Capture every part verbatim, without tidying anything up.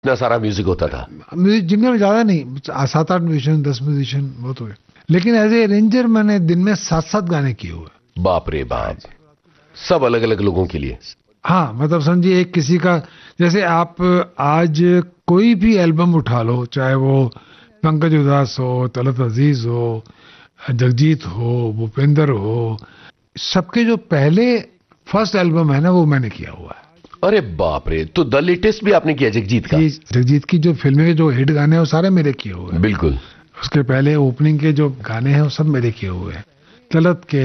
इतना सारा म्यूजिक होता था? म्यूजिक जिनमें में ज्यादा नहीं, सात आठ म्यूजिशियन, दस म्यूजिशियन बहुत हुए, लेकिन एज ए अरेंजर मैंने दिन में सात सात गाने किए हुए। बाप रे बाप, सब अलग अलग लोगों के लिए? हाँ, मतलब समझिए एक किसी का, जैसे आप आज कोई भी एल्बम उठा लो, चाहे वो पंकज उदास हो, तलत अजीज हो, जगजीत हो, भूपेंद्र हो, सबके जो पहले फर्स्ट एल्बम है ना वो मैंने किया हुआ है। अरे बाप रे, तो द लेटेस्ट भी आपने किया जगजीत का? जगजीत की जो फिल्में के जो हिट गाने हैं वो सारे मेरे किए हुए हैं। बिल्कुल। उसके पहले ओपनिंग के जो गाने हैं वो सब मेरे किए हुए हैं। तलत के,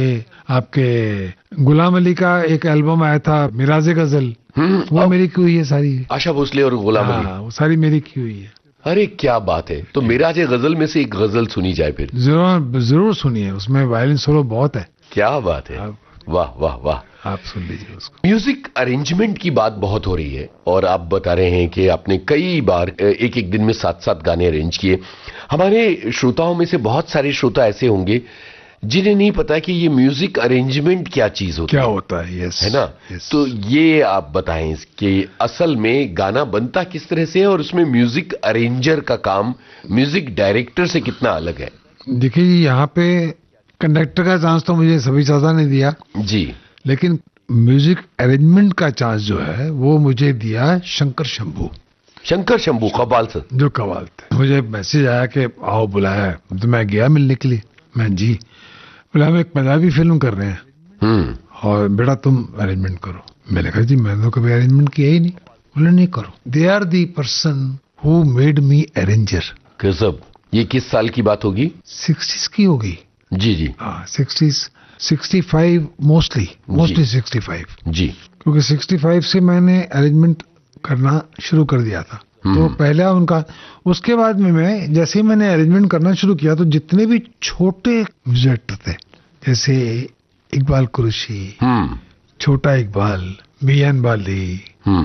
आपके गुलाम अली का एक एल्बम आया था मिराजे गजल, वो मेरी की हुई है सारी। आशा भोसले और गुलाम अली? हाँ, वो सारी मेरी की हुई है। अरे क्या बात है, तो मिराजे गजल में से एक गजल सुनी जाए फिर? जरूर जरूर सुनिए, उसमें वायलिन सोलो बहुत है। क्या बात है, वाह वाह वाह, आप सुन लीजिए उसको। म्यूजिक अरेंजमेंट की बात बहुत हो रही है और आप बता रहे हैं कि आपने कई बार एक एक दिन में सात सात गाने अरेंज किए। हमारे श्रोताओं में से बहुत सारे श्रोता ऐसे होंगे जिन्हें नहीं पता कि ये म्यूजिक अरेंजमेंट क्या चीज होती क्या है, होता है, यस, है ना? यस। तो ये आप बताएं कि असल में गाना बनता किस तरह से है और उसमें म्यूजिक अरेंजर का काम म्यूजिक डायरेक्टर से कितना अलग है? देखिए, यहाँ पे कंडक्टर का चांस तो मुझे सभी चाचा ने दिया जी, लेकिन म्यूजिक अरेंजमेंट का चांस जो है वो मुझे दिया शंकर शंभू। शंकर शंभू कव्वाल से? जो कव्वाल थे। मुझे मैसेज आया कि आओ बुलाया है, तो मैं गया मिलने के लिए। मैं जी बोला, हम एक पंजाबी फिल्म कर रहे हैं हम्म और बेटा तुम अरेंजमेंट करो। मैंने कहा जी मैंने तो कभी अरेंजमेंट किया ही नहीं। बोले नहीं करो, they are the person who made me arranger. गजब। ये किस साल की बात होगी? सिक्सटीज की होगी। जी जी, हाँ, sixties, sixty five mostly, mostly sixty five G, क्योंकि सिक्सटी फाइव से मैंने अरेंजमेंट करना शुरू कर दिया था। तो पहला उनका, उसके बाद में मैं जैसे ही मैंने अरेंजमेंट करना शुरू किया तो जितने भी छोटे म्यूजिक थे, जैसे इकबाल कुरैशी, छोटा इकबाल, मियां बाली,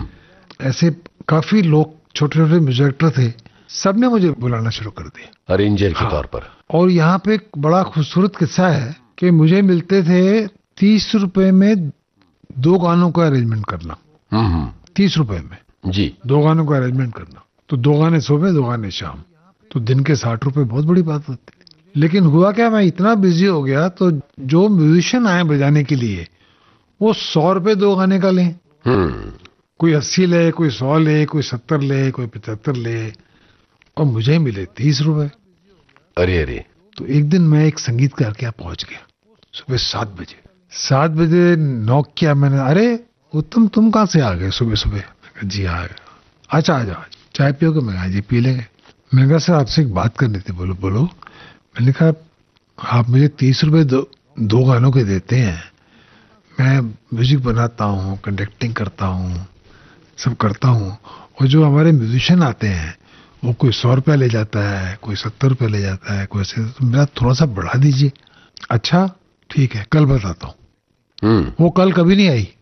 ऐसे काफी लोग छोटे छोटे म्यूजिक थे, सबने मुझे बुलाना शुरू कर दिया अरेंजर के हाँ। तौर पर। और यहाँ पे एक बड़ा खूबसूरत किस्सा है कि मुझे मिलते थे तीस रुपए में दो गानों का अरेंजमेंट करना। हम्म तीस रुपए में जी, दो गानों का अरेंजमेंट करना। तो दो गाने सुबह, दो गाने शाम, तो दिन के साठ रुपए बहुत बड़ी बात होती। लेकिन हुआ क्या, मैं इतना बिजी हो गया तो जो म्यूजिशियन आए बजाने के लिए वो सौ रुपए दो गाने का लें, कोई अस्सी ले, कोई सौ ले, कोई सत्तर ले, कोई पचहत्तर ले, और मुझे मिले तीस रुपए। अरे अरे। तो एक दिन मैं एक संगीतकार के यहाँ पहुंच गया सुबह सात बजे। सात बजे नॉक किया मैंने, अरे उत्तम तुम कहाँ से आ गए सुबह सुबह? जी आ गए। अच्छा आ जाओ, चाय पियोगे? मैं कहा जी पी लेंगे। मैंने कहा सर आपसे एक बात करनी थी। बोलो बोलो। मैंने कहा आप मुझे तीस रुपए दो, दो गानों के देते हैं, मैं म्यूजिक बनाता हूँ, कंडक्टिंग करता हूँ, सब करता हूँ, और जो हमारे म्यूजिशियन आते हैं वो कोई सौ रुपया ले जाता है, कोई सत्तर रुपया ले जाता है, कोई ऐसे, तो मेरा थोड़ा सा बढ़ा दीजिए। अच्छा ठीक है, कल बताता हूँ। वो कल कभी नहीं आई।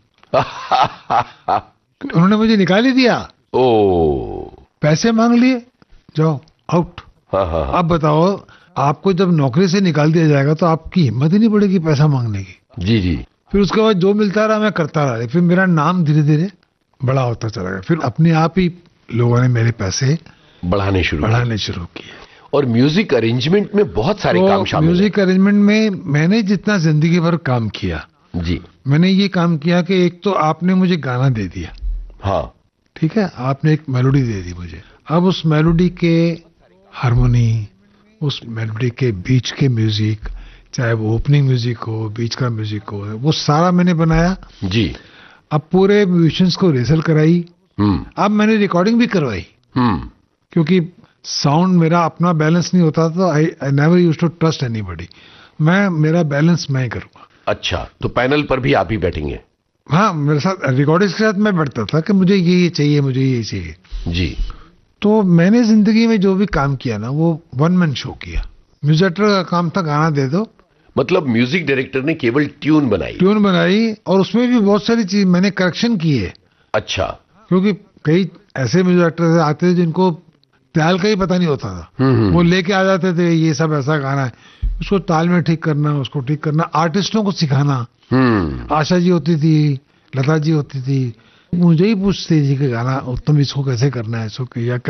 उन्होंने मुझे निकाल ही दिया। ओ, पैसे मांग लिए, जाओ आउट। हाँ हाँ हाँ। आप बताओ, आपको जब नौकरी से निकाल दिया जाएगा तो आपकी हिम्मत ही नहीं पड़ेगी पैसा मांगने की। जी जी। फिर उसके बाद जो मिलता रहा मैं करता रहा, फिर मेरा नाम धीरे धीरे बड़ा होता चला गया। फिर अपने आप ही लोगों ने मेरे पैसे बढ़ाने शुरू बढ़ाने शुरू किए। और म्यूजिक अरेंजमेंट में बहुत सारे तो काम शामिल हैं। म्यूजिक अरेंजमेंट में मैंने जितना जिंदगी भर काम किया, जी, मैंने ये काम किया कि एक तो आपने मुझे गाना दे दिया, हाँ ठीक है, आपने एक मेलोडी दे दी मुझे। अब उस मेलोडी के हारमोनी, उस मेलोडी के बीच के म्यूजिक, चाहे वो ओपनिंग म्यूजिक हो, बीच का म्यूजिक हो, वो सारा मैंने बनाया जी। अब पूरे म्यूजिशियंस को रिहर्सल कराई, अब मैंने रिकॉर्डिंग भी करवाई, क्योंकि साउंड मेरा अपना बैलेंस नहीं होता था। आई I never used to trust anybody. मैं मेरा बैलेंस मैं ही करूंगा। अच्छा, तो पैनल पर भी आप ही बैठेंगे? हाँ, मेरे साथ रिकॉर्डिंग के साथ मैं बैठता था कि मुझे ये ये चाहिए, मुझे ये चाहिए जी। तो मैंने जिंदगी में जो भी काम किया ना वो वन मैन शो किया। म्यूजिक डायरेक्टर का काम था गाना दे दो, मतलब म्यूजिक डायरेक्टर ने केवल ट्यून बनाई? ट्यून बनाई, और उसमें भी बहुत सारी चीज मैंने करेक्शन किए। अच्छा। क्योंकि कई ऐसे म्यूजिक डायरेक्टर आते थे जिनको ताल का ही पता नहीं होता था, वो लेके आ जाते थे ये सब ऐसा गाना है, उसको ताल में ठीक करना, उसको ठीक करना, आर्टिस्टों को सिखाना। आशा जी होती थी, लता जी होती थी, मुझे ही पूछते जी कि गाना उत्तम इसको कैसे करना है, इसको या